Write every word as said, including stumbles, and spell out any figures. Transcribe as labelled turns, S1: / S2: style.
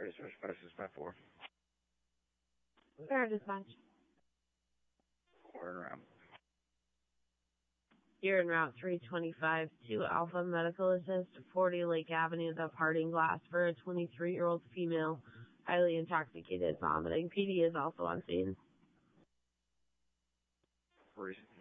S1: Dispatch five six five four.
S2: Fair dispatch.
S1: Quarter around.
S2: You're en route three twenty-five to Alpha Medical Assist, forty Lake Avenue, the parting glass for a twenty-three-year-old female, highly intoxicated, vomiting. P D is also on scene.
S1: Reason.